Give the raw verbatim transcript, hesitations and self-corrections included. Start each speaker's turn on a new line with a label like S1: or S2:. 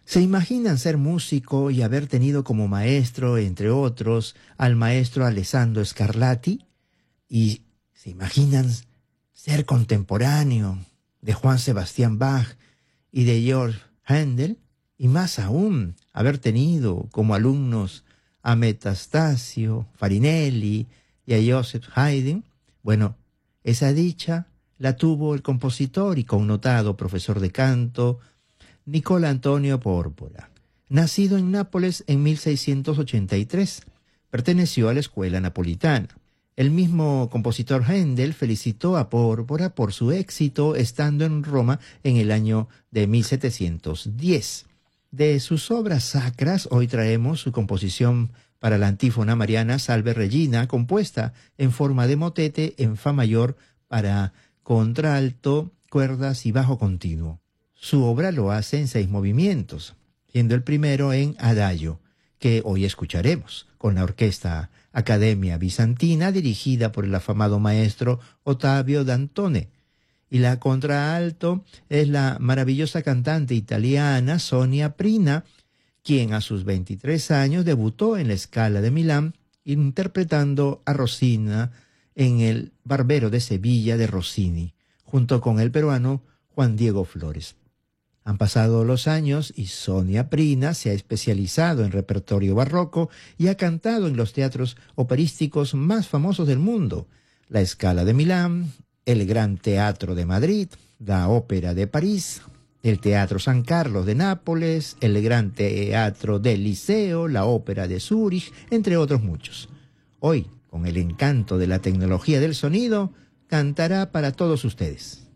S1: ¿Se imaginan ser músico y haber tenido como maestro, entre otros, al maestro Alessandro Scarlatti? ¿Y se imaginan ser contemporáneo de Juan Sebastián Bach y de Georg Händel? Y más aún, haber tenido como alumnos a Metastasio, Farinelli y a Joseph Haydn. Bueno, esa dicha la tuvo el compositor y connotado profesor de canto Nicola Antonio Pórpora. Nacido en Nápoles en mil seiscientos ochenta y tres, perteneció a la escuela napolitana. El mismo compositor Händel felicitó a Pórpora por su éxito estando en Roma en el año de mil setecientos diez. De sus obras sacras, hoy traemos su composición para la antífona mariana Salve Regina, compuesta en forma de motete en fa mayor para contralto, cuerdas y bajo continuo. Su obra lo hace en seis movimientos, siendo el primero en adagio, que hoy escucharemos, con la Orquesta Academia Bizantina, dirigida por el afamado maestro Ottavio Dantone. Y la contralto es la maravillosa cantante italiana Sonia Prina, quien a sus veintitrés años debutó en la Scala de Milán, interpretando a Rosina en El Barbero de Sevilla de Rossini, junto con el peruano Juan Diego Flores. Han pasado los años y Sonia Prina se ha especializado en repertorio barroco y ha cantado en los teatros operísticos más famosos del mundo: la Scala de Milán, el Gran Teatro de Madrid, la Ópera de París, el Teatro San Carlos de Nápoles, el Gran Teatro del Liceo, la Ópera de Zúrich, entre otros muchos. Hoy, con el encanto de la tecnología del sonido, cantará para todos ustedes.